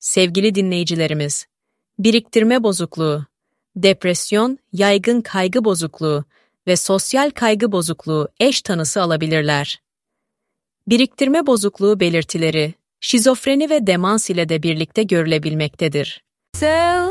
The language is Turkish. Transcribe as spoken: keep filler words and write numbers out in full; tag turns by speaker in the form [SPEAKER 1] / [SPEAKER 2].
[SPEAKER 1] Sevgili dinleyicilerimiz, biriktirme bozukluğu, depresyon, yaygın kaygı bozukluğu ve sosyal kaygı bozukluğu eş tanısı alabilirler. Biriktirme bozukluğu belirtileri, şizofreni ve demans ile de birlikte görülebilmektedir.